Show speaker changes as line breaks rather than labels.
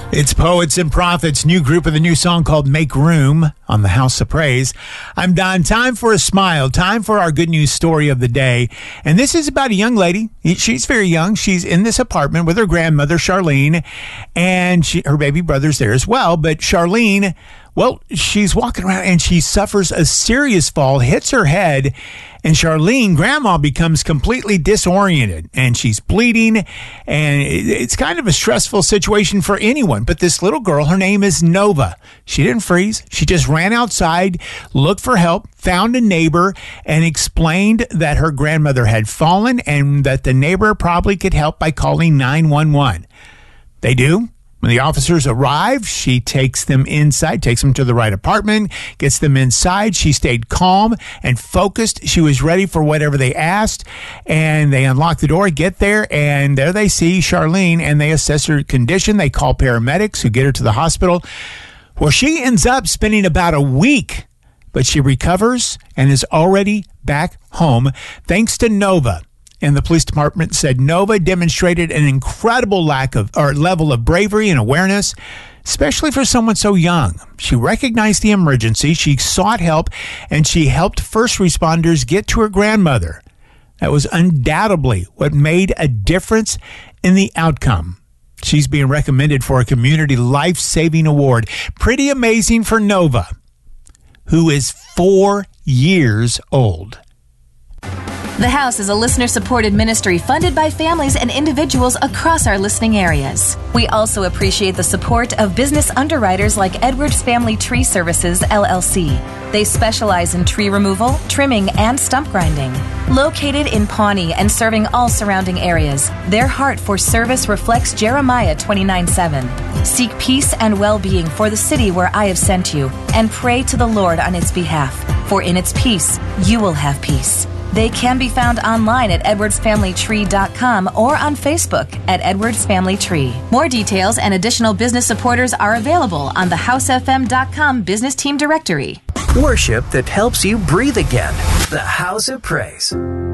It's Poets and Prophets, new group with a new song called Make Room on the House of Praise. I'm Don. Time for a smile. Time for our good news story of the day. And this is about a young lady. She's very young. She's in this apartment with her grandmother, Charlene, and her baby brother's there as well. But Charlene, well, she's walking around and she suffers a serious fall, hits her head, and Charlene, grandma, becomes completely disoriented and she's bleeding, and it's kind of a stressful situation for anyone. But this little girl, her name is Nova. She didn't freeze. She just ran outside, looked for help, found a neighbor, and explained that her grandmother had fallen and that the neighbor probably could help by calling 911. They do. When the officers arrive, she takes them inside, takes them to the right apartment, gets them inside. She stayed calm and focused. She was ready for whatever they asked, and they unlock the door, get there, and there they see Charlene, and they assess her condition. They call paramedics who get her to the hospital. Well, she ends up spending about a week, but she recovers and is already back home thanks to Nova. And the police department said Nova demonstrated an incredible level of bravery and awareness, especially for someone so young. She recognized the emergency, she sought help, and she helped first responders get to her grandmother. That was undoubtedly what made a difference in the outcome. She's being recommended for a Community Life-Saving Award. Pretty amazing for Nova, who is 4 years old.
The House is a listener-supported ministry funded by families and individuals across our listening areas. We also appreciate the support of business underwriters like Edwards Family Tree Services, LLC. They specialize in tree removal, trimming, and stump grinding. Located in Pawnee and serving all surrounding areas, their heart for service reflects Jeremiah 29:7. Seek peace and well-being for the city where I have sent you, and pray to the Lord on its behalf, for in its peace you will have peace. They can be found online at edwardsfamilytree.com or on Facebook at Edwards Family Tree. More details and additional business supporters are available on the housefm.com business team directory.
Worship that helps you breathe again. The House of Praise.